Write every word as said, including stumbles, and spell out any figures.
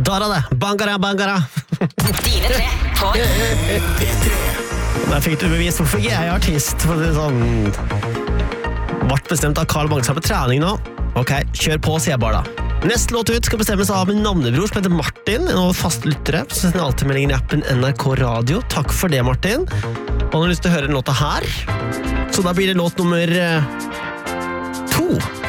Der er det, bangara, bangara. Dine tre på P tre. Der fikk du bevist hvorfor jeg er artist. For det er sånn... Vart bestemt av Carl Bangsa på trening nå. Ok, kjør på, sier jeg bare da. Neste låt ut skal bestemmes av min navnebror som heter Martin, en av fast lyttere, som sender alltid meldingen i appen N R K Radio. Takk for det, Martin. Og han har lyst til å høre en låta her, så da blir det låt nummer eh, to.